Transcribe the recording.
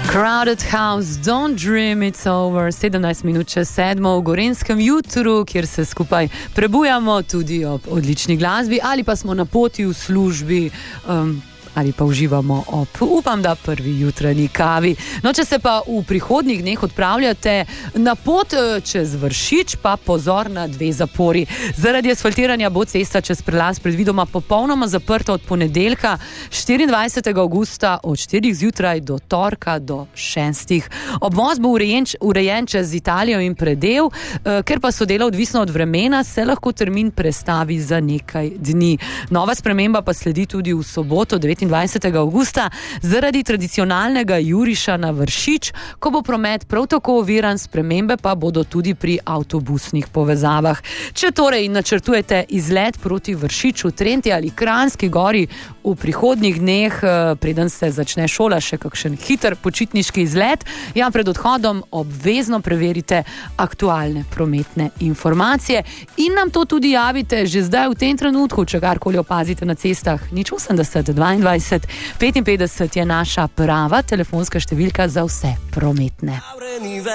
Crowded House, Don't Dream It's Over, 17 minut čez 7 v Gorenjskem jutru, kjer se skupaj prebujamo tudi ob odlični glasbi ali pa smo na poti v službi, ali pa uživamo ob, upam, da prvi jutranji kavi. No, če se pa v prihodnjih dneh odpravljate na pot čez Vršič, pa pozor na 2 zapori. Zaradi asfaltiranja bo cesta čez prelaz predvidoma popolnoma zaprta od ponedeljka 24. avgusta od 4 zjutraj do torka do 6. Obvoz bo urejen čez Italijo in predel, ker pa so dela odvisno od vremena, se lahko termin prestavi za nekaj dni. Nova sprememba pa sledi tudi v soboto 29. avgusta zaradi tradicionalnega juriša na Vršič, ko bo promet prav tako oviran, spremembe pa bodo tudi pri avtobusnih povezavah. Če torej načrtujete izlet proti Vršiču, Trenti ali Kranjski gori v prihodnjih dneh, preden se začne šola, še kakšen hiter počitniški izlet, pred odhodom obvezno preverite aktualne prometne informacije in nam to tudi javite že zdaj v tem trenutku, če karkoli opazite na cestah. 080 22 55 je naša prava telefonska številka za vse prometne.